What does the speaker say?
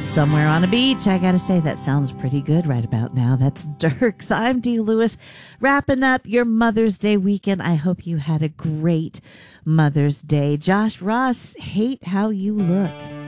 Somewhere on a Beach. I gotta say, that sounds pretty good right about now. That's Dierks. I'm Dee Lewis, wrapping up your Mother's Day weekend. I hope you had a great Mother's Day. Josh Ross, Hate How You Look.